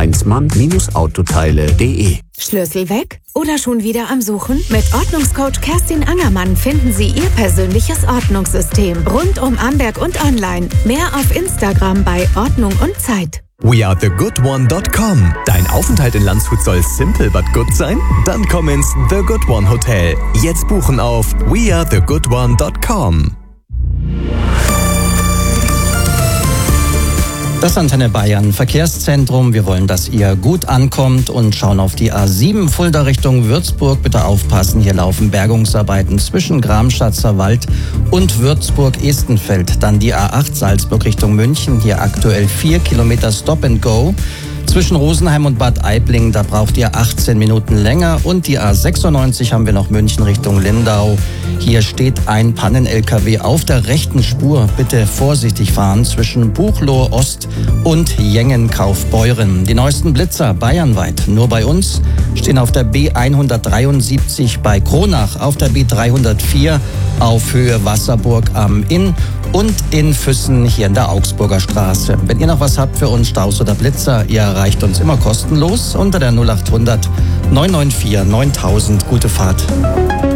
heinzmann-autoteile.de. Schlüssel weg? Oder schon wieder am Suchen? Mit Ordnungscoach Kerstin Angermann finden Sie Ihr persönliches Ordnungssystem. Rund um Amberg und online. Mehr auf Instagram bei Ordnung und Zeit. WeAreTheGoodOne.com. Dein Aufenthalt in Landshut soll simple but good sein? Dann komm ins The Good One Hotel. Jetzt buchen auf WeAreTheGoodOne.com. Das Antenne Bayern Verkehrszentrum. Wir wollen, dass ihr gut ankommt und schauen auf die A7 Fulda Richtung Würzburg. Bitte aufpassen, hier laufen Bergungsarbeiten zwischen Gramschatzer Wald und Würzburg-Estenfeld. Dann die A8 Salzburg Richtung München. Hier aktuell 4 Kilometer Stop and Go. Zwischen Rosenheim und Bad Aibling, da braucht ihr 18 Minuten länger. Und die A96 haben wir noch München Richtung Lindau. Hier steht ein Pannen-LKW auf der rechten Spur. Bitte vorsichtig fahren zwischen Buchloe Ost und Jengen-Kaufbeuren. Die neuesten Blitzer bayernweit. Nur bei uns stehen auf der B173 bei Kronach, auf der B304 auf Höhe Wasserburg am Inn und in Füssen hier in der Augsburger Straße. Wenn ihr noch was habt für uns, Staus oder Blitzer, ihr erreicht uns immer kostenlos unter der 0800 994 9000. Gute Fahrt.